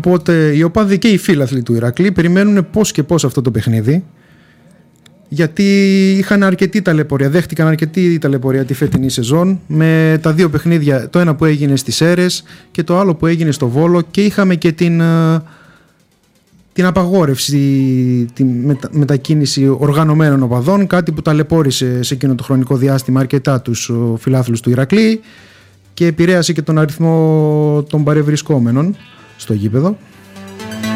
Οπότε οι οπαδοί και οι φίλαθλοι του Ηρακλή περιμένουν πώς και πώς αυτό το παιχνίδι, γιατί είχαν αρκετή ταλαιπωρία, δέχτηκαν αρκετή ταλαιπωρία τη φετινή σεζόν με τα δύο παιχνίδια, το ένα που έγινε στις Σέρρες και το άλλο που έγινε στο Βόλο, και είχαμε και την απαγόρευση, τη μετακίνηση οργανωμένων οπαδών, κάτι που ταλαιπώρησε σε εκείνο το χρονικό διάστημα αρκετά τους φιλάθλους του Ηρακλή και επηρέασε και τον αριθμό των παρευρισκόμενων στο γήπεδο.